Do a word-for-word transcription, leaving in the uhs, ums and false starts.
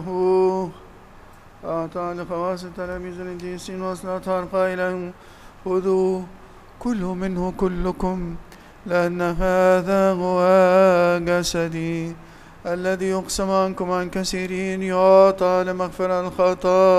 هو أعطى لخواص تلاميذ القديسين وأصلاطها قائلا خذوا كلوا منه كلكم لأن هذا هو جسدي الذي يقسم عنكم عن كثيرين يعطى لمغفرة الخطايا.